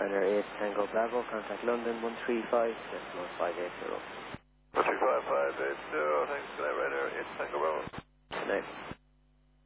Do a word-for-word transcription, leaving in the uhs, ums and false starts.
Ryanair eight Tango Bravo, contact London one three five, decimal five eight zero. one three five, five eight zero, thanks, Ryanair eight Tango Bravo. Good night.